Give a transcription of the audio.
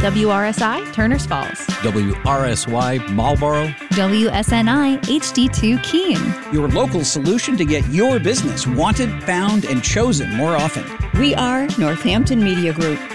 WRSI, Turners Falls. WRSY, Marlboro. WSNI, HD2, Keene. Your local solution to get your business wanted, found, and chosen more often. We are Northampton Media Group.